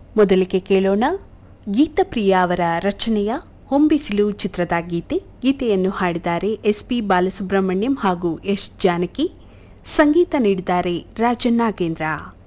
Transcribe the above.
ಮೊದಲಿಗೆ ಕೇಳೋಣ ಗೀತಪ್ರಿಯ ಅವರ ರಚನೆಯ ಹೊಂಬಿಸಿಲು ಚಿತ್ರದ ಗೀತೆಯನ್ನು ಹಾಡಿದ್ದಾರೆ ಎಸ್ಪಿ ಬಾಲಸುಬ್ರಹ್ಮಣ್ಯಂ ಹಾಗೂ ಎಸ್ ಜಾನಕಿ. ಸಂಗೀತ ನೀಡಿದ್ದಾರೆ ರಾಜನ್ ನಾಗೇಂದ್ರ.